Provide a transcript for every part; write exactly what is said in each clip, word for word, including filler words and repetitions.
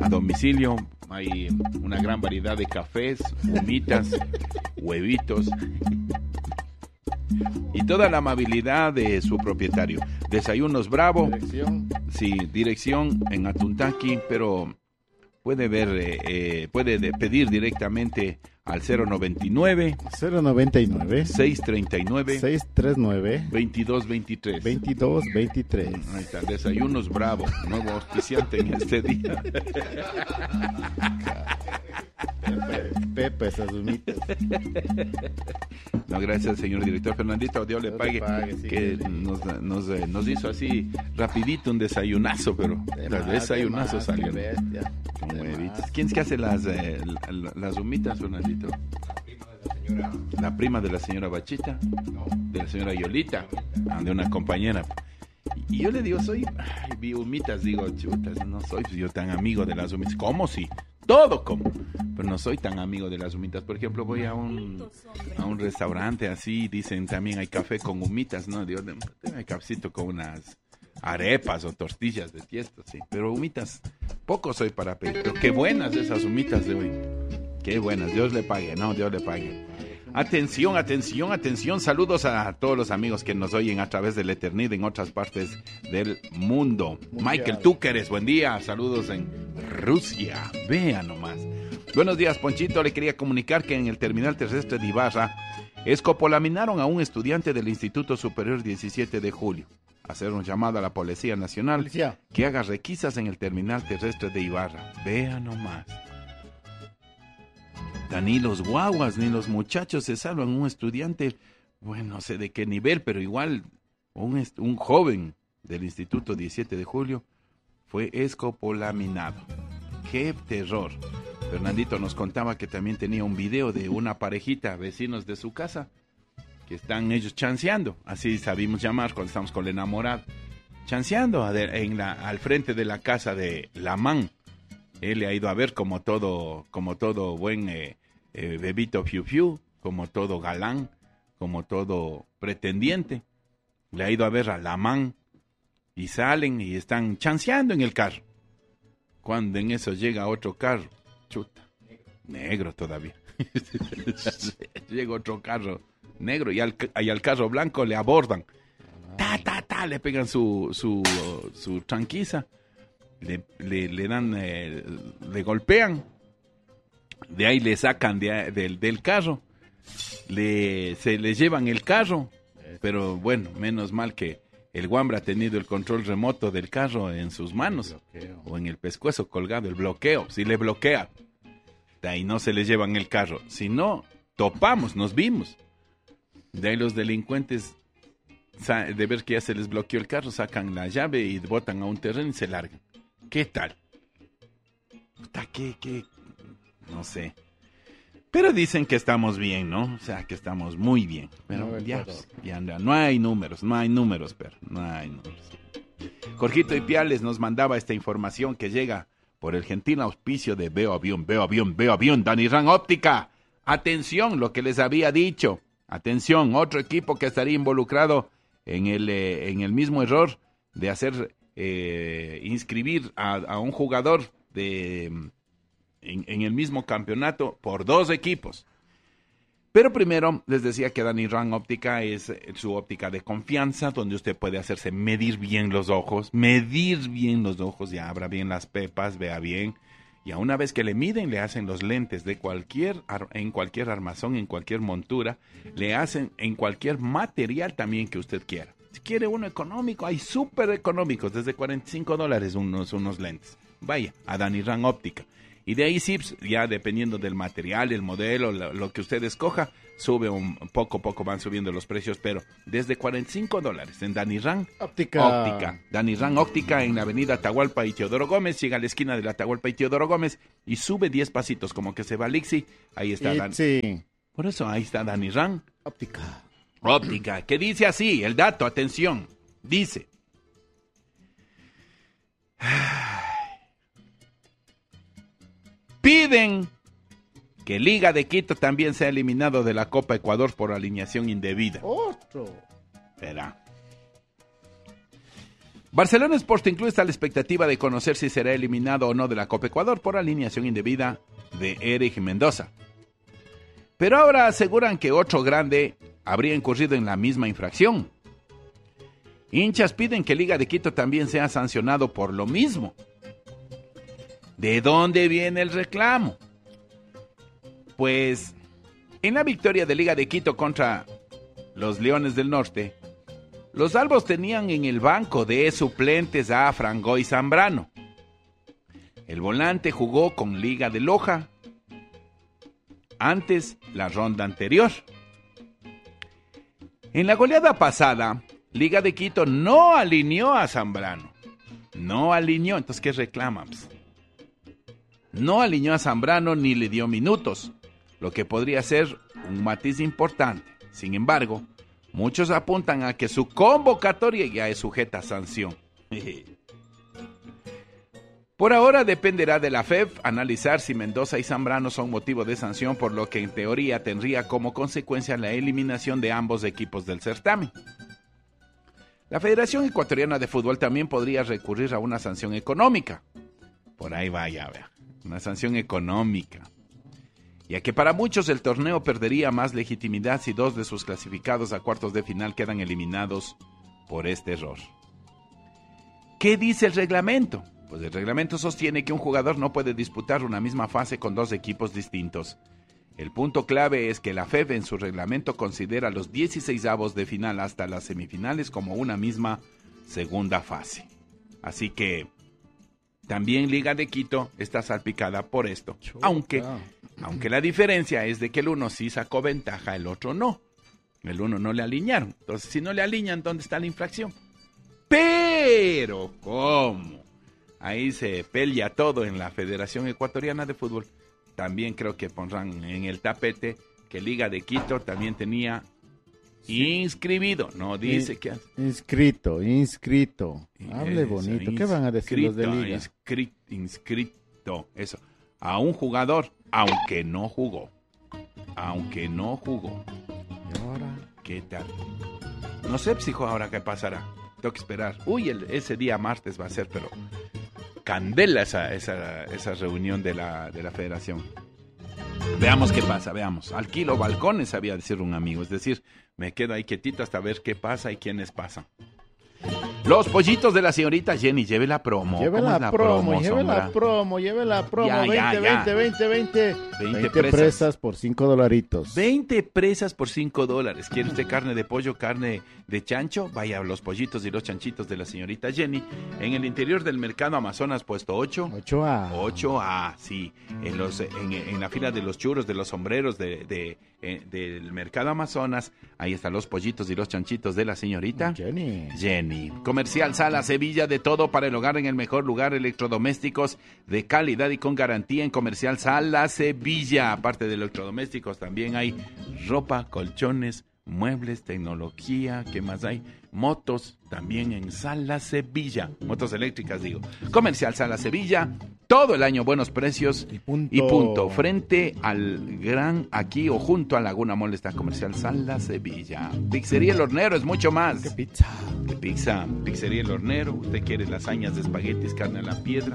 a domicilio. Hay una gran variedad de cafés, humitas, huevitos y toda la amabilidad de su propietario. Desayunos Bravo. Dirección. Sí, dirección en Atuntaqui, pero puede ver, eh, eh, puede de pedir directamente al cero noventa y nueve, cero noventa y nueve, seiscientos treinta y nueve, seiscientos treinta y nueve, veintidós veintitrés. veintidós veintitrés. Ahí está, Desayunos Bravo, nuevo auspiciante en este día. Pepe, Pepe, esas humitas. No, gracias, señor director Fernandito, Dios le Dios pague, le pague, sí, que sí. nos, nos, eh, nos hizo así rapidito un desayunazo, pero De el más, desayunazo de más, salió. qué bestia. Con De huevitos. más. ¿Quién es que hace las, eh, la- las humitas, Fernandito? La prima de la señora Bachita, de la señora Yolita, ah, de una compañera. Y yo le digo, soy, ay, vi humitas, digo, chutas, no soy yo tan amigo de las humitas. ¿Cómo sí? Todo como, pero no soy tan amigo de las humitas. Por ejemplo, voy a un a un restaurante así, dicen también hay café con humitas, ¿no? Digo, hay cafecito con unas arepas o tortillas de tiesto, sí. Pero humitas, poco soy para pedir. Pero qué buenas esas humitas de hoy. Qué buenas, Dios le pague, ¿no? Dios le pague. Atención, atención, atención. Saludos a todos los amigos que nos oyen a través de la eternidad en otras partes del mundo. Mundial. Michael Túqueres, buen día. Saludos en Rusia. Vean nomás. Buenos días, Ponchito. Le quería comunicar que en el terminal terrestre de Ibarra escopolaminaron a un estudiante del Instituto Superior diecisiete de julio. Hacer un llamado a la Policía Nacional Policía. que haga requisas en el terminal terrestre de Ibarra. Vean nomás. Ni los guaguas ni los muchachos se salvan. Un estudiante, bueno, no sé de qué nivel, pero igual un, est- un joven del Instituto diecisiete de julio fue escopolaminado. ¡Qué terror! Fernandito nos contaba que también tenía un video de una parejita, vecinos de su casa, que están ellos chanceando, así sabemos llamar cuando estamos con el enamorado, chanceando ade- en la, al frente de la casa de Lamán. Él le ha ido a ver como todo, como todo buen eh, eh, bebito fiu fiu, como todo galán, como todo pretendiente. Le ha ido a ver a Lamán y salen y están chanceando en el carro. Cuando en eso llega otro carro, chuta, negro todavía. Llega otro carro negro y al, y al carro blanco le abordan. Ta, ta, ta, le pegan su, su, su tranquiza. Le, le, le dan, eh, le golpean, de ahí le sacan de, del, del carro, le, se le llevan el carro, pero bueno, menos mal que el guambra ha tenido el control remoto del carro en sus manos, Bloqueo. o en el pescuezo colgado, el bloqueo, si le bloquea, de ahí no se le llevan el carro, si no, topamos, nos vimos, de ahí los delincuentes, sa- de ver que ya se les bloqueó el carro, sacan la llave y botan a un terreno y se largan. ¿Qué tal? Puta, ¿qué, qué? No sé. Pero dicen que estamos bien, ¿no? O sea, que estamos muy bien. Pero No, ya, Ecuador. ya anda. No hay números, no hay números, pero no hay números. Jorgito Ipiales nos mandaba esta información que llega por el gentil auspicio de Veo Avión, Veo Avión, Veo Avión, Danirán Óptica. Atención, lo que les había dicho. Atención, otro equipo que estaría involucrado en el, eh, en el mismo error de hacer... Eh, inscribir a, a un jugador de en, en el mismo campeonato por dos equipos. Pero primero les decía que Danirán Óptica es eh, su óptica de confianza, donde usted puede hacerse medir bien los ojos, medir bien los ojos, ya abra bien las pepas, vea bien, y a una vez que le miden, le hacen los lentes de cualquier ar- en cualquier armazón, en cualquier montura, le hacen en cualquier material también que usted quiera. Si quiere uno económico, hay súper económicos, desde cuarenta y cinco dólares unos, unos lentes. Vaya, a Danirán Óptica. Y de ahí sí, ya dependiendo del material, el modelo, lo, lo que usted escoja, sube un poco a poco, van subiendo los precios, pero desde cuarenta y cinco dólares en Danirán Óptica. Óptica. Danirán Óptica en la avenida Atahualpa y Teodoro Gómez, llega a la esquina de la Atahualpa y Teodoro Gómez y sube diez pasitos, como que se va a Lixi, ahí está. Dan... Sí. Por eso ahí está Danirán Óptica. Óptica, que dice así, el dato, atención, dice. Piden que Liga de Quito también sea eliminado de la Copa Ecuador por alineación indebida. Otro. Espera. Barcelona Sporting Club está a la expectativa de conocer si será eliminado o no de la Copa Ecuador por alineación indebida de Eric Mendoza. Pero ahora aseguran que otro grande habría incurrido en la misma infracción. Hinchas piden que Liga de Quito también sea sancionado por lo mismo. ¿De dónde viene el reclamo? Pues en la victoria de Liga de Quito contra los Leones del Norte, los albos tenían en el banco de suplentes a Frangoy Zambrano. El volante jugó con Liga de Loja antes la ronda anterior. En la goleada pasada, Liga de Quito no alineó a Zambrano. No alineó, entonces ¿qué reclaman? No alineó a Zambrano ni le dio minutos, lo que podría ser un matiz importante. Sin embargo, muchos apuntan a que su convocatoria ya es sujeta a sanción. Por ahora dependerá de la F E F analizar si Mendoza y Zambrano son motivo de sanción, por lo que en teoría tendría como consecuencia la eliminación de ambos equipos del certamen. La Federación Ecuatoriana de Fútbol también podría recurrir a una sanción económica. Por ahí vaya, vea, una sanción económica. Ya que para muchos el torneo perdería más legitimidad si dos de sus clasificados a cuartos de final quedan eliminados por este error. ¿Qué dice el reglamento? Pues el reglamento sostiene que un jugador no puede disputar una misma fase con dos equipos distintos. El punto clave es que la F E F en su reglamento considera los dieciseisavos de final hasta las semifinales como una misma segunda fase. Así que también Liga de Quito está salpicada por esto, aunque... Aunque la diferencia es de que el uno sí sacó ventaja, el otro no. El uno no le alinearon. Entonces, si no le alinean, ¿dónde está la infracción? Pero, ¿cómo? Ahí se pelea todo en la Federación Ecuatoriana de Fútbol. También creo que pondrán en el tapete que Liga de Quito también tenía inscribido. No dice In, que... Inscrito, inscrito. Hable Eso, bonito. ¿Qué van a decir los de Liga? Inscrito, inscrito, eso. A un jugador, aunque no jugó. Aunque no jugó. ¿Y ahora? ¿Qué tal? No sé, hijo, ahora qué pasará. Tengo que esperar. Uy, el, ese día martes va a ser, pero candela esa, esa, esa reunión de la, de la federación. Veamos qué pasa, veamos. Alquilo balcones, sabía decir un amigo. Es decir, me quedo ahí quietito hasta ver qué pasa y quiénes pasan. Los pollitos de la señorita Jenny, lleve la promo. Lleve ¿Cómo la, es la promo, promo, lleve Sombra? la promo, lleve la promo. Ya, veinte, ya, ya. veinte, veinte, veinte, veinte veinte presas. presas por cinco dolaritos. veinte presas por cinco dólares. ¿Quiere usted carne de pollo, carne de chancho? Vaya a los pollitos y los chanchitos de la señorita Jenny. En el interior del mercado Amazonas, puesto ocho. ocho A. ocho A, sí. En, los, en, en la fila de los churros, de los sombreros de, de, eh, del mercado Amazonas. Ahí están los pollitos y los chanchitos de la señorita Jenny. Jenny. Comercial Sala Sevilla, de todo para el hogar en el mejor lugar. Electrodomésticos de calidad y con garantía en Comercial Sala Sevilla. Aparte de electrodomésticos también hay ropa, colchones, muebles, tecnología. ¿Qué más hay? Motos también en Sala Sevilla. Motos eléctricas, digo. Comercial Sala Sevilla. Todo el año buenos precios y punto. y punto. Frente al gran, aquí o junto a Laguna Mall está Comercial Sala Sevilla. Pizzería El Hornero es mucho más. ¿Qué pizza? ¿Qué pizza? Pizzería El Hornero. Usted quiere lasañas de espaguetis, carne a la piedra.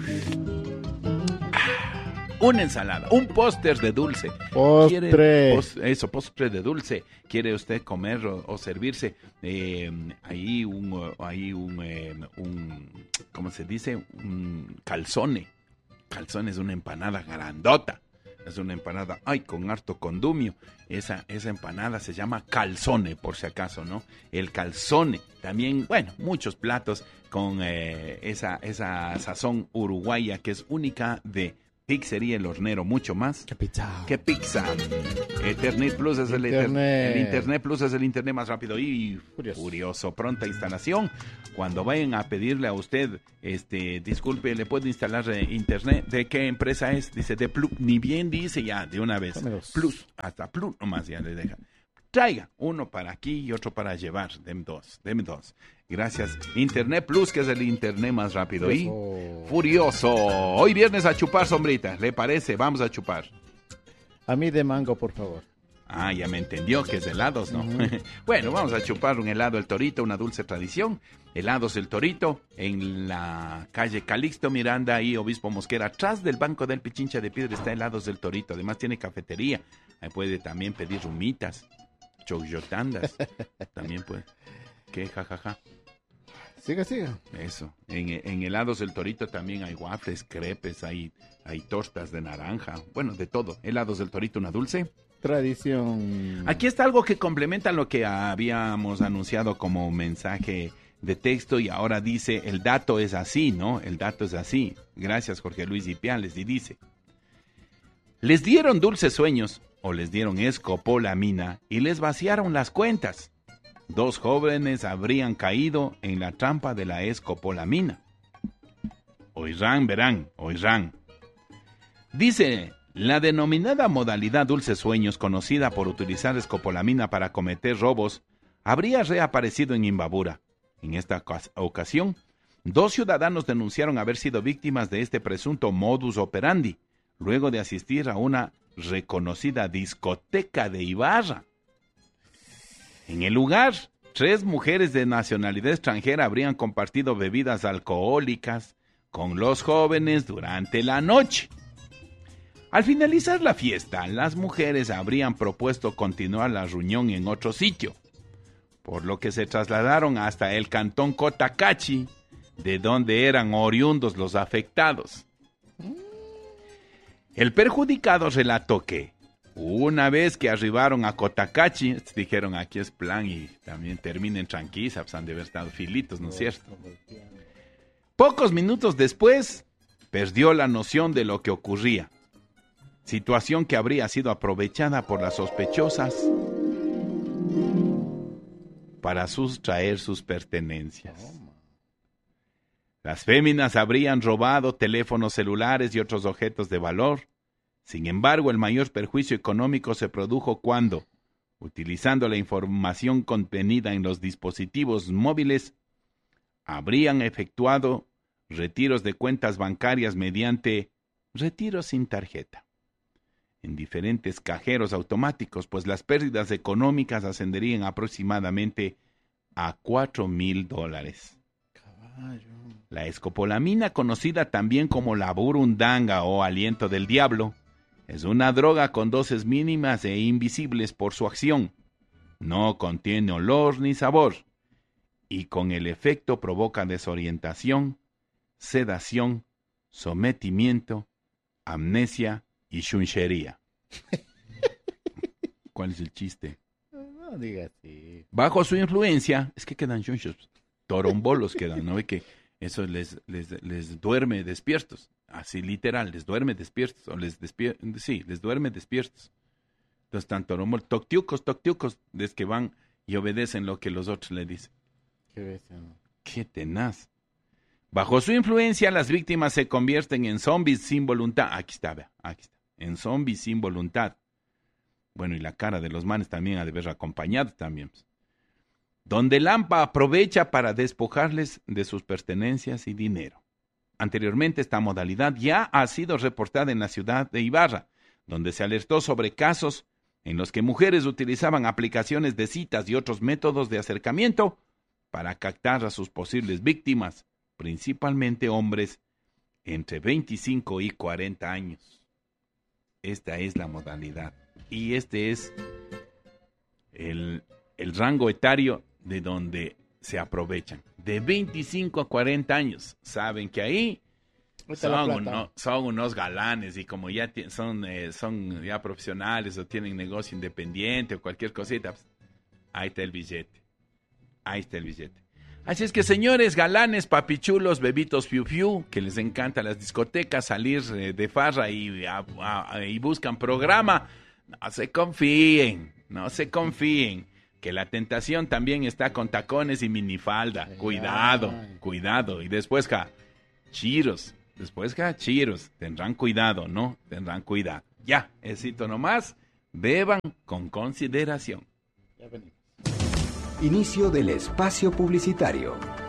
Una ensalada, un póster de dulce. Postre. ¿Quiere pos, eso, postre de dulce. ¿Quiere usted comer o, o servirse? Eh, ahí un, ahí un, eh, un, ¿cómo se dice? Un calzone. Calzone es una empanada grandota. Es una empanada, ay, con harto condumio. Esa, esa empanada se llama calzone, por si acaso, ¿no? El calzone. También, bueno, muchos platos con eh, esa, esa sazón uruguaya que es única de Pizzería El Hornero, mucho más. ¿Qué pizza? ¿Qué pizza? Ethernet Plus es el Internet. Internet. El Internet Plus es el Internet más rápido y Furioso. furioso. Pronta instalación. Cuando vayan a pedirle a usted, este, disculpe, ¿le puede instalar eh, Internet? ¿De qué empresa es? Dice de Plus. Ni bien dice ya, de una vez. Dame dos. Plus, hasta Plus nomás ya le deja. Traiga uno para aquí y otro para llevar. Deme dos, deme dos. Gracias. Internet Plus, que es el Internet más rápido. Y Furioso. furioso. Hoy viernes a chupar, Sombrita. ¿Le parece? Vamos a chupar. A mí de mango, por favor. Ah, ya me entendió que es de helados, ¿no? Uh-huh. Bueno, vamos a chupar un helado El Torito, una dulce tradición. Helados El Torito, en la calle Calixto Miranda, ahí Obispo Mosquera, atrás del Banco del Pichincha de Piedra está Helados del Torito. Además tiene cafetería. Ahí puede también pedir rumitas, chouyotandas. También puede. ¿Qué? Jajaja. Siga, siga. Eso. En, en Helados El Torito también hay waffles, crepes, hay, hay tortas de naranja. Bueno, de todo. Helados del Torito, una dulce tradición. Aquí está algo que complementa lo que habíamos anunciado como mensaje de texto y ahora dice, el dato es así, ¿no? El dato es así. Gracias, Jorge Luis Ipiales. Y dice, les dieron dulces sueños o les dieron escopolamina y les vaciaron las cuentas. Dos jóvenes habrían caído en la trampa de la escopolamina. Oirán, verán, oirán. Dice, la denominada modalidad dulces sueños, conocida por utilizar escopolamina para cometer robos, habría reaparecido en Imbabura. En esta ocasión, dos ciudadanos denunciaron haber sido víctimas de este presunto modus operandi, luego de asistir a una reconocida discoteca de Ibarra. En el lugar, tres mujeres de nacionalidad extranjera habrían compartido bebidas alcohólicas con los jóvenes durante la noche. Al finalizar la fiesta, las mujeres habrían propuesto continuar la reunión en otro sitio, por lo que se trasladaron hasta el cantón Cotacachi, de donde eran oriundos los afectados. El perjudicado relató que, una vez que arribaron a Cotacachi, dijeron aquí es plan y también terminen tranquilos, pues han de haber estado filitos, ¿no es cierto? Pocos minutos después, perdió la noción de lo que ocurría, situación que habría sido aprovechada por las sospechosas para sustraer sus pertenencias. Las féminas habrían robado teléfonos celulares y otros objetos de valor. Sin embargo, el mayor perjuicio económico se produjo cuando, utilizando la información contenida en los dispositivos móviles, habrían efectuado retiros de cuentas bancarias mediante retiros sin tarjeta en diferentes cajeros automáticos, pues las pérdidas económicas ascenderían aproximadamente a cuatro mil dólares. Caballo. La escopolamina, conocida también como la burundanga o aliento del diablo, es una droga con dosis mínimas e invisibles por su acción. No contiene olor ni sabor, y con el efecto provoca desorientación, sedación, sometimiento, amnesia y chunchería. ¿Cuál es el chiste? No diga así. Bajo su influencia, es que quedan chunchos, torombolos quedan, ¿no ve que eso les, les, les duerme despiertos? Así literal, les duerme despiertos, o les despier- sí, les duerme despiertos. Entonces están torombolos, toctiucos, toctiucos, desde que van y obedecen lo que los otros le dicen. Qué bestia, ¿no? Qué tenaz. Bajo su influencia, las víctimas se convierten en zombies sin voluntad. Aquí está, vea, aquí está. En zombies sin voluntad. Bueno, y la cara de los manes también ha de haber acompañado también. Pues. Donde Lampa aprovecha para despojarles de sus pertenencias y dinero. Anteriormente, esta modalidad ya ha sido reportada en la ciudad de Ibarra, donde se alertó sobre casos en los que mujeres utilizaban aplicaciones de citas y otros métodos de acercamiento para captar a sus posibles víctimas, principalmente hombres entre veinticinco y cuarenta años. Esta es la modalidad y este es el, el rango etario de donde se aprovechan. De veinticinco a cuarenta años. Saben que ahí son, uno, son unos galanes y como ya t- son, eh, son ya profesionales o tienen negocio independiente o cualquier cosita, pues, ahí está el billete. Ahí está el billete. Así es que, señores, galanes, papichulos, bebitos fiu fiu, que les encanta las discotecas, salir eh, de farra y, a, a, y buscan programa, no se confíen, no se confíen, que la tentación también está con tacones y minifalda. Cuidado, cuidado. Y después, ja, chiros, después, ja, chiros, tendrán cuidado, ¿no? Tendrán cuidado. Ya, éxito nomás, beban con consideración. Ya venimos. Inicio del espacio publicitario.